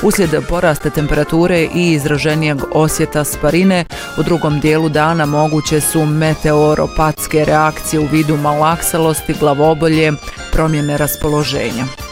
Uslijed porasta temperature i izraženijeg osjeta sparine, u drugom dijelu dana moguće su meteoropatske reakcije u vidu malaksalosti, glavobolje, promjene raspoloženja.